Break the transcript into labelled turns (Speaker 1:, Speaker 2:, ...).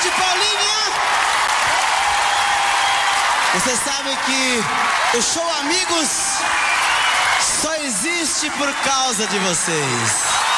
Speaker 1: noite, Paulinha! Você sabe que o show Amigos só existe por causa de vocês.